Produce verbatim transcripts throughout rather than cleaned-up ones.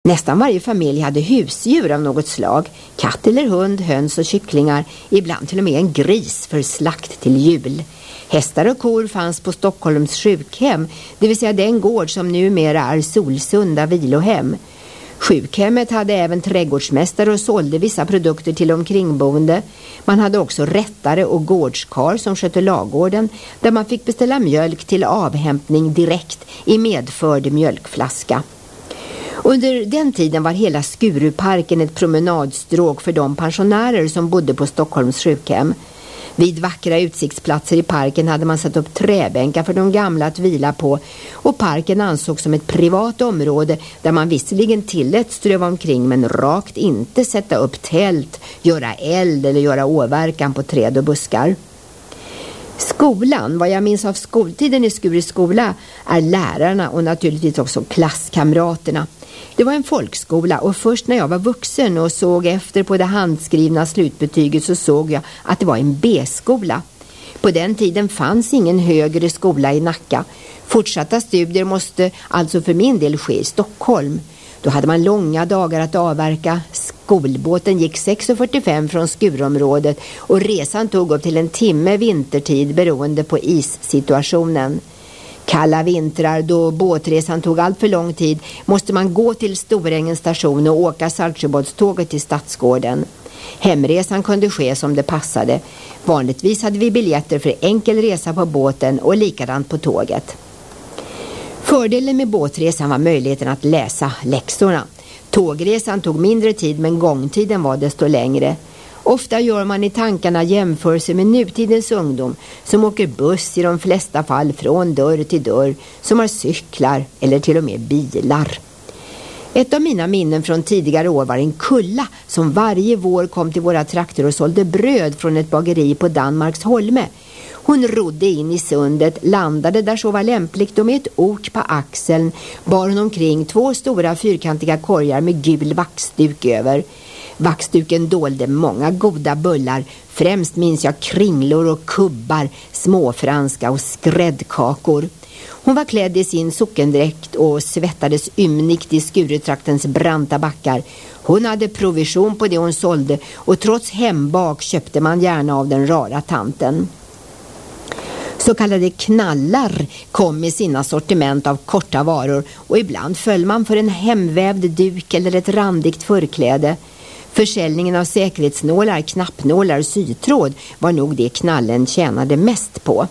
Nästan varje familj hade husdjur av något slag, katt eller hund, höns och kycklingar, ibland till och med en gris för slakt till jul. Hästar och kor fanns på Stockholms sjukhem, det vill säga den gård som numera är Solsunda vilohem. Sjukhemmet hade även trädgårdsmästare och sålde vissa produkter till omkringboende. Man hade också rättare och gårdskar som skötte lagården, där man fick beställa mjölk till avhämtning direkt i medförd mjölkflaska. Under den tiden var hela Skuruparken ett promenadstråk för de pensionärer som bodde på Stockholms sjukhem. Vid vackra utsiktsplatser i parken hade man satt upp träbänkar för de gamla att vila på, och parken ansågs som ett privat område där man visserligen tillät ströva omkring men rakt inte sätta upp tält, göra eld eller göra åverkan på träd och buskar. Skolan, vad jag minns av skoltiden i Skuru skola, är lärarna och naturligtvis också klasskamraterna. Det var en folkskola, och först när jag var vuxen och såg efter på det handskrivna slutbetyget så såg jag att det var en B-skola. På den tiden fanns ingen högre skola i Nacka. Fortsatta studier måste alltså för min del ske i Stockholm. Då hade man långa dagar att avverka. Skolbåten gick sex fyrtiofem från Skurområdet och resan tog upp till en timme vintertid beroende på issituationen. Kalla vintrar då båtresan tog allt för lång tid måste man gå till Storängens station och åka Saltsjöbadståget till Stadsgården. Hemresan kunde ske som det passade. Vanligtvis hade vi biljetter för enkel resa på båten och likadant på tåget. Fördelen med båtresan var möjligheten att läsa läxorna. Tågresan tog mindre tid men gångtiden var desto längre. Ofta gör man i tankarna jämförelse med nutidens ungdom som åker buss i de flesta fall från dörr till dörr, som har cyklar eller till och med bilar. Ett av mina minnen från tidigare år var en kulla som varje vår kom till våra trakter och sålde bröd från ett bageri på Danmarks Holme. Hon rodde in i sundet, landade där så var lämpligt och med ett ok på axeln bar hon omkring två stora fyrkantiga korgar med gul vaxduk över. Vaxduken dolde många goda bullar, främst minns jag kringlor och kubbar, småfranska och skräddkakor. Hon var klädd i sin sockendräkt och svettades ymnigt i Skuretraktens branta backar. Hon hade provision på det hon sålde och trots hembak köpte man gärna av den rara tanten. Så kallade knallar kom med sina sortiment av korta varor och ibland föll man för en hemvävd duk eller ett randigt förkläde. Försäljningen av säkerhetsnålar, knappnålar och sytråd var nog det knallen tjänade mest på.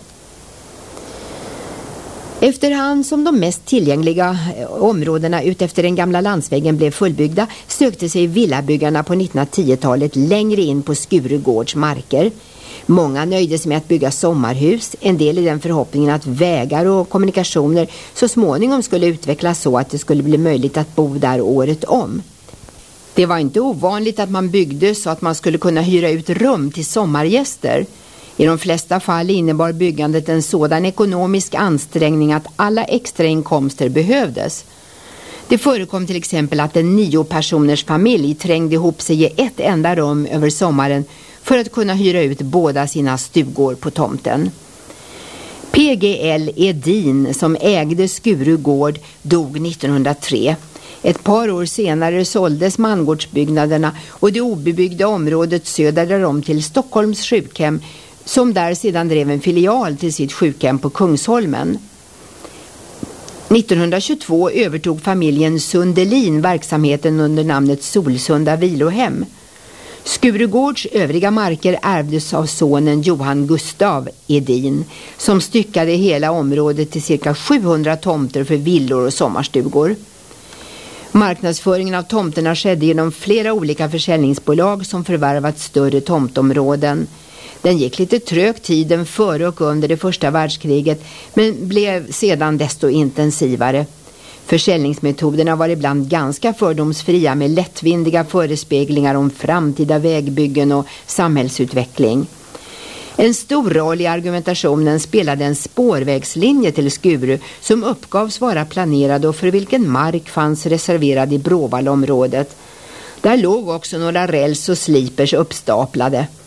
Efterhand som de mest tillgängliga områdena utefter den gamla landsvägen blev fullbyggda sökte sig villabyggarna på nittonhundratiotalet längre in på Skurugårds marker. Många nöjdes med att bygga sommarhus, en del i den förhoppningen att vägar och kommunikationer så småningom skulle utvecklas så att det skulle bli möjligt att bo där året om. Det var inte ovanligt att man byggde så att man skulle kunna hyra ut rum till sommargäster. I de flesta fall innebar byggandet en sådan ekonomisk ansträngning att alla extrainkomster behövdes. Det förekom till exempel att en nio personers familj trängde ihop sig i ett enda rum över sommaren för att kunna hyra ut båda sina stugor på tomten. P G L Edin, som ägde Skurugård, dog nittonhundratre. Ett par år senare såldes mangårdsbyggnaderna och det obebyggda området söder därom till Stockholms sjukhem, som där sedan drev en filial till sitt sjukhem på Kungsholmen. nittonhundratjugotvå övertog familjen Sundelin verksamheten under namnet Solsunda vilohem. Skurugårds övriga marker ärvdes av sonen Johan Gustav Edin, som styckade hela området till cirka sjuhundra tomter för villor och sommarstugor. Marknadsföringen av tomterna skedde genom flera olika försäljningsbolag som förvärvat större tomtområden. Den gick lite trögt tiden före och under det första världskriget men blev sedan desto intensivare. Försäljningsmetoderna var ibland ganska fördomsfria med lättvindiga förespeglingar om framtida vägbyggen och samhällsutveckling. En stor roll i argumentationen spelade en spårvägslinje till Skuru som uppgavs vara planerad och för vilken mark fanns reserverad i Bråvallområdet. Där låg också några räls och slipers uppstaplade.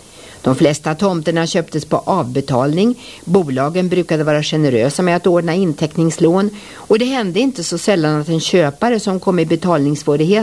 De flesta tomterna köptes på avbetalning. Bolagen brukade vara generösa med att ordna inteckningslån och det hände inte så sällan att en köpare som kom i betalningssvårigheter